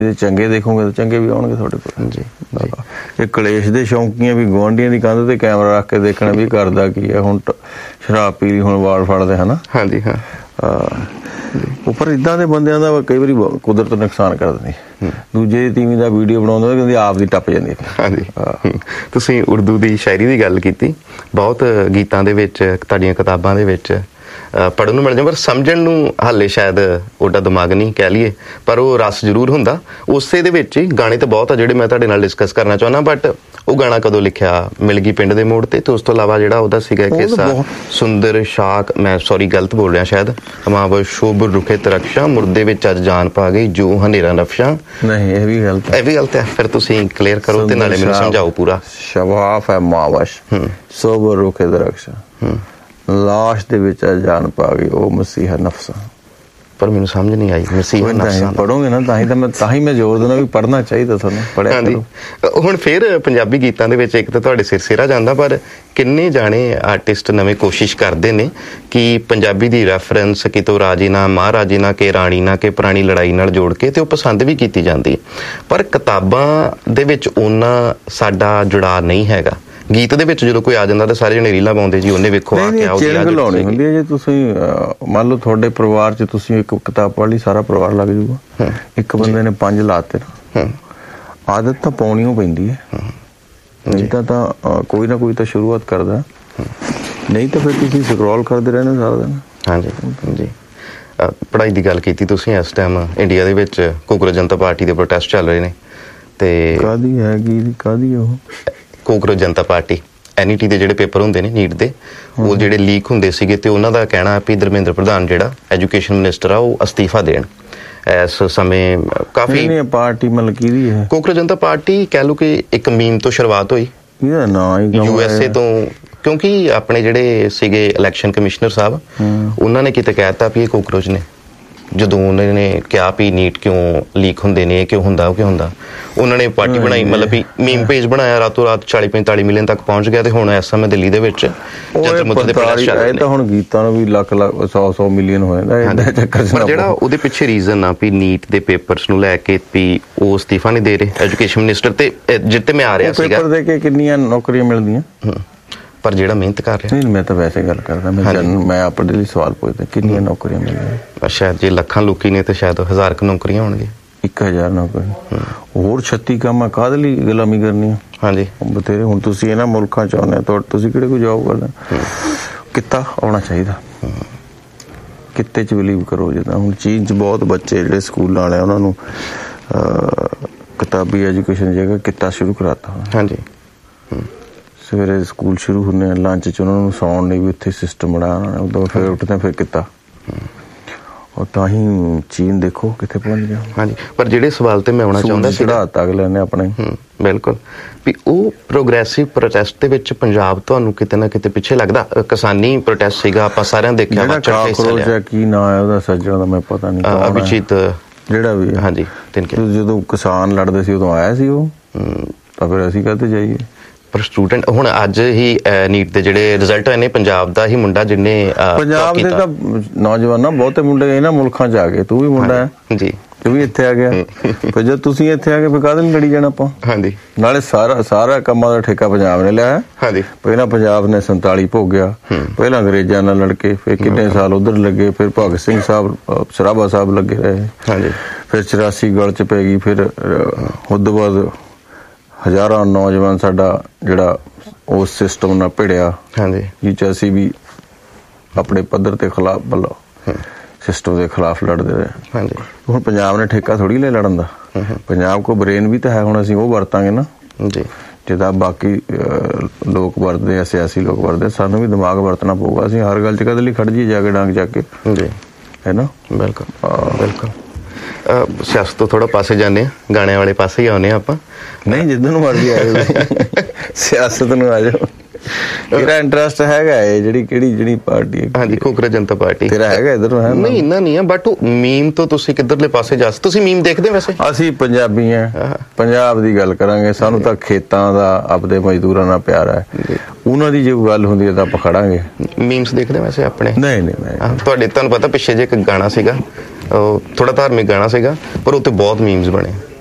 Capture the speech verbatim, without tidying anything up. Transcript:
ਜੇ ਚੰਗੇ ਦੇਖੋਗੇ ਤਾਂ ਚੰਗੇ ਵੀ ਆਉਣਗੇ ਤੁਹਾਡੇ ਕੋਲ ਜੀ। ਇਹ ਕਲੇਸ਼ ਦੇ ਸ਼ੌਂਕੀਆਂ ਵੀ ਗੁਆਂਢੀਆਂ ਦੀ ਕੰਧ ਤੇ ਕੈਮਰਾ ਰੱਖ ਕੇ ਦੇਖਣਾ ਵੀ ਕਰਦਾ ਕੀ ਹੈ। ਹੁਣ ਸ਼ਰਾਬ ਪੀ ਲਈ, ਹੁਣ ਵਾਲ ਫੜਦੇ ਹਨਾ। ਹਾਂਜੀ ਹਾਂ। ਉੱਪਰ ਇੱਦਾਂ ਦੇ ਬੰਦਿਆਂ ਦਾ ਕਈ ਵਾਰੀ ਕੁਦਰਤ ਨੁਕਸਾਨ ਕਰ ਦਿੰਦੀ। ਦੂਜੇ ਦੀ ਤੀਵੀਂ ਦਾ ਵੀਡੀਓ ਬਣਾਉਂਦਾ ਕਹਿੰਦੀ ਆਪ ਦੀ ਟੱਪ ਜਾਂਦੀ। ਹਾਂਜੀ। ਤੁਸੀਂ ਉਰਦੂ ਦੀ ਸ਼ਾਇਰੀ ਦੀ ਗੱਲ ਕੀਤੀ, ਬਹੁਤ ਗੀਤਾਂ ਦੇ ਵਿੱਚ ਤੁਹਾਡੀਆਂ ਕਿਤਾਬਾਂ ਦੇ ਵਿੱਚ ਪੜ੍ਹਨ ਨੂੰ ਮਿਲ ਜਾਂਦਾ, ਪਰ ਸਮਝਣ ਨੂੰ ਹਾਲੇ ਸ਼ਾਇਦ ਓਡਾ ਦਿਮਾਗ ਨਹੀਂ ਕਹਿ ਲਈਏ, ਪਰ ਉਹ ਰਸ ਜ਼ਰੂਰ ਹੁੰਦਾ ਉਸੇ ਦੇ ਵਿੱਚ ਹੀ। ਗਾਣੇ ਤਾਂ ਬਹੁਤ ਆ ਜਿਹੜੇ ਮੈਂ ਤੁਹਾਡੇ ਨਾਲ ਡਿਸਕਸ ਕਰਨਾ ਚਾਹੁੰਦਾ, ਬਟ ਉਹ ਗਾਣਾ ਕਦੋਂ ਲਿਖਿਆ? ਮਿਲ ਗਈ ਪਿੰਡ ਦੇ ਮੋੜ ਤੇ। ਤੇ ਉਸ ਤੋਂ ਇਲਾਵਾ ਜਿਹੜਾ ਉਹਦਾ ਸੀਗਾ ਇੱਕ ਹਿੱਸਾ ਸੁੰਦਰ ਸ਼ਾਕ, ਮੈਂ ਸੌਰੀ ਗਲਤ ਬੋਲ ਰਿਹਾ ਸ਼ਾਇਦ, ਹਮਾਵ ਸ਼ੋਭ ਰੁਖੇ ਤਰਕਸ਼ਾਂ, ਮੁਰਦੇ ਵਿੱਚ ਅੱਜ ਜਾਨ ਪਾ ਗਈ ਜੋ ਹਨੇਰਾ ਨਫਸ਼ਾਂ। ਨਹੀਂ, ਇਹ ਵੀ ਗਲਤ ਹੈ। ਇਹ ਵੀ ਗਲਤ ਹੈ। ਫਿਰ ਤੁਸੀਂ ਕਲੀਅਰ ਕਰੋ ਤੇ ਨਾਲੇ ਮੈਨੂੰ ਸਮਝਾਓ ਪੂਰਾ। ਸ਼ਵਾਫ ਹੈ ਮਾਵਸ਼ ਸ਼ੋਭ ਰੁਖੇ ਤਰਕਸ਼ਾਂ, ਲਾਸ਼ ਦੇ ਵਿੱਚ ਜਾਨ ਪਾ ਗਈ ਉਹ ਮਸੀਹਾ ਨਫਸਾਂ। ਪਰ ਮੈਨੂੰ ਸਮਝ ਨਹੀਂ ਆਈ ਮਸੀਹਾ ਨਫਸਾਂ। ਪੜੋਗੇ ਨਾ ਤਾਂ ਹੀ ਤਾਂ ਮੈਂ ਤਾਂ ਹੀ ਮੈਂ ਜ਼ੋਰ ਦਿੰਦਾ ਵੀ ਪੜ੍ਹਨਾ ਚਾਹੀਦਾ ਤੁਹਾਨੂੰ। ਪੜ੍ਹਿਆ ਕਰੋ। ਹੁਣ ਫਿਰ ਪੰਜਾਬੀ ਗੀਤਾਂ ਦੇ ਵਿੱਚ ਇੱਕ ਤਾਂ ਤੁਹਾਡੇ ਸਿਰ ਸਿਰਾ ਜਾਂਦਾ, ਪਰ ਕਿੰਨੇ ਜਾਣੇ ਆਰਟਿਸਟ ਨਵੇਂ ਕੋਸ਼ਿਸ਼ ਕਰਦੇ ਨੇ ਕਿ ਪੰਜਾਬੀ ਦੀ ਰੈਫਰੈਂਸ ਕਿਤੋਂ ਰਾਜੇ ਨਾ ਮਹਾਰਾਜੇ ਨਾ ਕਿ ਰਾਣੀ ਨਾ ਕਿ ਪੁਰਾਣੀ ਲੜਾਈ ਨਾਲ ਜੋੜ ਕੇ, ਤੇ ਉਹ ਪਸੰਦ ਵੀ ਕੀਤੀ ਜਾਂਦੀ। ਪਰ ਕਿਤਾਬਾਂ ਦੇ ਵਿੱਚ ਉਹਨਾਂ ਸਾਡਾ ਜੁੜਾਅ ਨਹੀਂ ਹੈਗਾ। ਗੀਤ ਦੇ ਵਿੱਚ ਜਦੋਂ ਕੋਈ ਆ ਜਾਂਦਾ ਤਾਂ ਸਾਰੇ ਜਣੇ ਰੀਲਾਂ ਪਾਉਂਦੇ ਜੀ, ਉਹਨੇ ਵੇਖੋ ਆ ਕੇ ਆਉ ਜੀ ਲਾਉਣੀ ਹੁੰਦੀ ਹੈ। ਜੇ ਤੁਸੀਂ ਮੰਨ ਲਓ ਤੁਹਾਡੇ ਪਰਿਵਾਰ 'ਚ ਤੁਸੀਂ ਇੱਕ ਕਿਤਾਬ ਪੜ੍ਹ ਲਈ, ਸਾਰਾ ਪਰਿਵਾਰ ਲੱਗ ਜਾਊਗਾ। ਇੱਕ ਬੰਦੇ ਨੇ ਪੰਜ ਲਾਤੇ ਨਾ, ਆਦਤ ਤਾਂ ਪਾਉਣੀ ਓ ਪੈਂਦੀ ਹੈ। ਨਹੀਂ ਤਾਂ ਤਾਂ ਕੋਈ ਨਾ ਕੋਈ ਤਾਂ ਸ਼ੁਰੂਆਤ ਕਰਦਾ, ਨਹੀਂ ਤਾਂ ਫਿਰ ਤੁਸੀਂ ਸਕਰੋਲ ਕਰਦੇ ਰਹਿਣਾ ਸਾਰਾ ਦਿਨ। ਹਾਂਜੀ ਜੀ। ਪੜ੍ਹਾਈ ਦੀ ਗੱਲ ਕੀਤੀ ਤੁਸੀਂ। ਇਸ ਟਾਈਮ ਇੰਡੀਆ ਦੇ ਵਿੱਚ ਕਾਂਗਰਸ ਜਨਤਾ ਪਾਰਟੀ ਦੇ ਪ੍ਰੋਟੈਸਟ ਚੱਲ ਰਹੇ ਨੇ, ਤੇ ਕਾਹਦੀ ਹੈਗੀ ਕਾਹਦੀ ਉਹ ਕਾਂਗਰਸ ਜਨਤਾ ਪਾਰਟੀ ਐਨ ਈ ਟੀ ਦੇ ਜਿਹੜੇ ਪੇਪਰ ਹੁੰਦੇ ਨੇ ਨੀਟ ਦੇ, ਉਹ ਜਿਹੜੇ ਲੀਕ ਹੁੰਦੇ ਸੀਗੇ, ਤੇ ਉਹਨਾਂ ਦਾ ਕਹਿਣਾ ਵੀ ਧਰਮਿੰਦਰ ਪ੍ਰਧਾਨ ਜਿਹੜਾ ਐਜੂਕੇਸ਼ਨ ਮਿਨਿਸਟਰ ਆ ਉਹ ਅਸਤੀਫਾ ਦੇਣ। ਇਸ ਸਮੇਂ ਕਾਫੀ ਪਾਰਟੀ ਮਤਲਬ ਕਿਹਦੀ ਹੈ? ਕਾਂਗਰਸ ਜਨਤਾ ਪਾਰਟੀ ਕਹਿ ਲਓ ਕਿ ਇੱਕ ਮੀਮ ਤੋਂ ਸ਼ੁਰੂਆਤ ਹੋਈ ਯੂ ਐਸ ਏ ਤੋਂ, ਕਿਉਂਕਿ ਆਪਣੇ ਜਿਹੜੇ ਸੀਗੇ ਇਲੈਕਸ਼ਨ ਕਮਿਸ਼ਨਰ ਸਾਹਿਬ, ਉਹਨਾਂ ਨੇ ਕਿਤੇ ਕਹਿ ਦਿੱਤਾ ਵੀ ਇਹ ਕਾਕਰੋਚ ਨੇ। ਜਦੋਂ ਉਹਨਾਂ ਨੇ ਕਿਹਾ ਵੀ ਨੀਟ ਕਿਉਂ ਲੀਕ ਹੁੰਦੇ ਨੇ, ਕਿਉਂ ਹੁੰਦਾ ਉਹ ਕਿਉਂ ਹੁੰਦਾ, ਉਹਨਾਂ ਨੇ ਪਾਰਟੀ ਬਣਾਈ, ਮਤਲਬ ਵੀ ਮੀਮ ਪੇਜ ਬਣਾਇਆ, ਰਾਤੋਂ ਰਾਤ ਚਾਲੀ ਪੈਂਤਾਲੀ ਮਿਲੀਅਨ ਤੱਕ ਪਹੁੰਚ ਗਿਆ। ਤੇ ਹੁਣ ਇਸ ਸਮੇਂ ਦਿੱਲੀ ਦੇ ਵਿੱਚ ਜੰਤਰ ਮੰਤਰ ਦੇ ਪ੍ਰੋਟੈਸਟ ਚੱਲ ਰਹੇ ਨੇ। ਤਾਂ ਹੁਣ ਗੀਤਾਂ ਨੂੰ ਵੀ ਲੱਖ ਲੱਖ ਸੌ ਸੌ ਮਿਲੀਅਨ ਹੋ ਜਾਂਦਾ। ਪਰ ਜਿਹੜਾ ਉਹਦੇ ਪਿੱਛੇ ਰੀਜ਼ਨ ਆ ਵੀ ਨੀਟ ਦੇ ਪੇਪਰਸ ਨੂੰ ਲੈ ਕੇ ਵੀ ਉਹ ਅਸਤੀਫਾ ਨਹੀਂ ਦੇ ਰਹੇ ਐਜੂਕੇਸ਼ਨ ਮਿਨਿਸਟਰ, ਤੇ ਜਿੱਤੇ ਮੈਂ ਆ ਰਿਹਾ ਸੀਗਾ ਪੇਪਰ ਦੇ ਕੇ ਕਿੰਨੀਆਂ ਨੌਕਰੀਆਂ ਮਿਲਦੀਆਂ, ਪਰ ਜਿਹੜਾ ਮਿਹਨਤ ਕਰ ਰਿਹਾ। ਨਹੀਂ, ਮੈਂ ਤਾਂ ਵੈਸੇ ਗੱਲ ਕਰਦਾ, ਮੈਂ ਮੈਂ ਆਪਣੇ ਲਈ ਸਵਾਲ ਪੁੱਛਦਾ ਕਿੰਨੀਆਂ ਨੌਕਰੀਆਂ ਮਿਲਦੀਆਂ। ਸ਼ਾਇਦ ਜੇ ਲੱਖਾਂ ਲੋਕੀ ਨੇ ਤੇ ਸ਼ਾਇਦ ਹਜ਼ਾਰ ਕੁ ਨੌਕਰੀਆਂ ਹੋਣਗੀਆਂ। ਇੱਕ ਹਜ਼ਾਰ ਨੌਕਰੀ ਹੋਰ ਛੱਤੀ ਕੰਮ ਆ, ਕਾਹਦੇ ਲਈ ਗੁਲਾਮੀ ਕਰਨੀ ਆ? ਹਾਂਜੀ ਬਥੇਰੇ। ਹੁਣ ਤੁਸੀਂ ਇਹਨਾਂ ਮੁਲਕਾਂ ਚ ਆਉਂਦੇ ਹੋ, ਤੁਸੀਂ ਕਿਹੜੇ ਕੋਈ ਜੋਬ ਕਰਦੇ? ਕਿੱਤਾ ਆਉਣਾ ਚਾਹੀਦਾ, ਕਿੱਤੇ ਚ ਬਿਲੀਵ ਕਰੋ। ਜਿੱਦਾਂ ਹੁਣ ਚੀਨ ਚ ਬਹੁਤ ਬੱਚੇ ਜਿਹੜੇ ਸਕੂਲ ਵਾਲੇ ਉਹਨਾਂ ਨੂੰ ਕਿਤਾਬੀ ਐਜੂਕੇਸ਼ਨ ਜਗ੍ਹਾ ਕਿੱਤਾ ਸ਼ੁਰੂ ਕਰਾਤਾ। ਹਾਂਜੀ, ਸਵੇਰੇ ਸਕੂਲ ਸ਼ੁਰੂ ਹੁੰਦੇ ਆ, ਲੰਚ ਚ ਉਹਨਾਂ ਨੂੰ ਸੌਣ ਲਈ ਵੀ ਉੱਥੇ ਸਿਸਟਮ ਬਣਾਇਆ ਉਦੋਂ, ਫਿਰ ਉੱਠਦੇ ਫਿਰ ਕੀਤਾ। ਉਹ ਤਾਂ ਹੀ ਚੀਨ ਦੇਖੋ ਕਿੱਥੇ ਪਹੁੰਚ ਗਿਆ। ਹਾਂਜੀ, ਪਰ ਜਿਹੜੇ ਸਵਾਲ ਤੇ ਮੈਂ ਆਉਣਾ ਚਾਹੁੰਦਾ ਸੀ ਚੜਾਤਾ ਅਗਲੇ ਨੇ ਆਪਣੇ, ਬਿਲਕੁਲ, ਵੀ ਉਹ ਪ੍ਰੋਗਰੈਸਿਵ ਪ੍ਰੋਟੈਸਟ ਦੇ ਵਿੱਚ ਪੰਜਾਬ ਤੁਹਾਨੂੰ ਕਿਤੇ ਨਾ ਕਿਤੇ ਪਿੱਛੇ ਲੱਗਦਾ? ਕਿਸਾਨੀ ਪ੍ਰੋਟੈਸਟ ਸੀਗਾ, ਆਪਾਂ ਸਾਰਿਆਂ ਦੇਖਿਆ। ਕੀ ਨਾਂ ਹੈ ਉਹਦਾ ਸੱਜਣ ਦਾ, ਮੈਂ ਪਤਾ ਨਹੀਂ, ਅਭਿਜੀਤ ਜਿਹੜਾ ਵੀ। ਹਾਂਜੀ, ਜਦੋਂ ਕਿਸਾਨ ਲੜਦੇ ਸੀ ਉਦੋਂ ਆਇਆ ਸੀ ਉਹ, ਤਾਂ ਫਿਰ ਅਸੀਂ ਕਾਹਤੇ ਜਾਈਏ? ਪਰ ਸਟੂਡੈਂਟ ਹੁਣ ਅੱਜ ਹੀ ਨੀਟ ਦੇ ਜਿਹੜੇ ਰਿਜ਼ਲਟ ਹੋਏ ਨੇ, ਪੰਜਾਬ ਦਾ ਹੀ ਮੁੰਡਾ ਜਿਹਨੇ ਪੰਜਾਬ ਦੇ ਤਾਂ ਨੌਜਵਾਨਾਂ ਬਹੁਤੇ ਮੁੰਡੇ ਇਹਨਾਂ ਮੁਲਕਾਂ ਚ ਆ ਗਏ। ਤੂੰ ਵੀ ਮੁੰਡਾ ਹੈ ਜੀ, ਤੂੰ ਵੀ ਇੱਥੇ ਆ ਗਿਆ। ਫਿਰ ਜਦ ਤੁਸੀਂ ਇੱਥੇ ਆ ਗਏ ਫਿਰ ਕਾਹਦੇ ਨੂੰ ਲੜੀ ਜਾਣਾ ਆਪਾਂ? ਹਾਂਜੀ, ਨਾਲੇ ਸਾਰਾ ਸਾਰਾ ਕੰਮਾਂ ਦਾ ਠੇਕਾ ਪੰਜਾਬ ਨੇ ਲਿਆ। ਹਾਂਜੀ, ਪਹਿਲਾਂ ਪੰਜਾਬ ਨੇ ਸੰਤਾਲੀ ਭੋਗਿਆ, ਪਹਿਲਾਂ ਅੰਗਰੇਜ਼ਾਂ ਨਾਲ ਲੜ ਕੇ, ਫਿਰ ਕਿੰਨੇ ਸਾਲ ਉਧਰ ਲੱਗੇ, ਫਿਰ ਭਗਤ ਸਿੰਘ ਸਾਹਿਬ ਸਰਾਭਾ ਸਾਹਿਬ ਲੱਗੇ ਰਹੇ। ਹਾਂਜੀ, ਫਿਰ ਚੁਰਾਸੀ ਗਲ ਚ ਪੈ ਗਈ, ਫਿਰ ਉਸ ਤੋਂ ਬਾਅਦ ਹਜ਼ਾਰਾਂ ਨੌਜਵਾਨ ਸਾਡਾ ਜਿਹੜਾ ਉਸ ਸਿਸਟਮ ਨਾਲ ਭਿੜਿਆ। ਹਾਂਜੀ, ਜਿਹ ਚ ਅਸੀਂ ਵੀ ਆਪਣੇ ਪੱਧਰ ਤੇ ਖਿਲਾਫ ਵੱਲੋਂ ਸਿਸਟਮ ਦੇ ਖਿਲਾਫ ਲੜਦੇ ਰਹੇ। ਹਾਂਜੀ, ਹੁਣ ਪੰਜਾਬ ਨੇ ਠੇਕਾ ਥੋੜੀ ਲੈ ਲੜਨ ਦਾ। ਪੰਜਾਬ ਕੋਲ ਬ੍ਰੇਨ ਵੀ ਤਾਂ ਹੈ, ਹੁਣ ਅਸੀਂ ਉਹ ਵਰਤਾਂਗੇ ਨਾ ਜੀ, ਜਿੱਦਾਂ ਬਾਕੀ ਲੋਕ ਵਰਤਦੇ ਆ, ਸਿਆਸੀ ਲੋਕ ਵਰਤਦੇ, ਸਾਨੂੰ ਵੀ ਦਿਮਾਗ ਵਰਤਣਾ ਪਊਗਾ। ਅਸੀਂ ਹਰ ਗੱਲ ਚ ਕਦੇ ਲਈ ਖੜ ਜਾਈਏ ਜਾ ਕੇ ਡਾਂਗ ਚੱਕ ਕੇ ਜੀ, ਹੈ ਨਾ? ਬਿਲਕੁਲ ਬਿਲਕੁਲ। ਸਿਆਸਤ ਤੋਂ ਥੋੜਾ ਪਾਸੇ ਜਾਂਦੇ ਆ, ਗਾਣਿਆਂ ਵਾਲੇ ਪਾਸੇ ਹੀ ਆਉਂਦੇ ਆ ਆਪਾਂ। ਨਹੀਂ, ਜਿੱਦਾਂ ਨੂੰ ਮਰਜ਼ੀ ਆ ਜਾਓ, ਸਿਆਸਤ ਨੂੰ ਆ ਜਾਓ। ਤੇਰਾ ਇੰਟਰਸਟ ਹੈਗਾ ਇਹ ਜਿਹੜੀ ਕਿਹੜੀ ਜਿਹੜੀ ਪਾਰਟੀ? ਹਾਂਜੀ, ਕਾਂਗਰਸ ਜਨਤਾ ਪਾਰਟੀ। ਤੇਰਾ ਹੈਗਾ ਇੱਧਰ? ਨਹੀਂ, ਇੰਨਾ ਨਹੀਂ ਆ, ਬਟ ਉਹ ਮੀਮ ਤੋਂ ਤੁਸੀਂ ਕਿੱਧਰਲੇ ਪਾਸੇ ਜਾ। ਤੁਸੀਂ ਮੀਮ ਦੇਖਦੇ ਵੈਸੇ? ਅਸੀਂ ਪੰਜਾਬੀ ਆ, ਪੰਜਾਬ ਦੀ ਗੱਲ ਕਰਾਂਗੇ। ਸਾਨੂੰ ਤਾਂ ਖੇਤਾਂ ਦਾ, ਆਪਦੇ ਮਜ਼ਦੂਰਾਂ ਨਾਲ ਪਿਆਰ ਹੈ। ਉਹਨਾਂ ਦੀ ਜੇ ਕੋਈ ਗੱਲ ਹੁੰਦੀ ਹੈ ਤਾਂ ਆਪਾਂ ਖੜਾਂਗੇ। ਮੀਮਸ ਦੇਖਦੇ ਵੈਸੇ ਆਪਣੇ? ਨਹੀਂ ਨਹੀਂ, ਤੁਹਾਡੇ ਤੁਹਾਨੂੰ ਪਤਾ ਪਿੱਛੇ ਜੇ ਇੱਕ ਗਾਣਾ ਸੀਗਾ ਥੋੜਾ ਧਾਰਮਿਕ ਗਾਣਾ ਸੀਗਾ ਪਰ ਉੱਤੇ ਬਹੁਤ ਮੀਮਸ ਬਣੇ।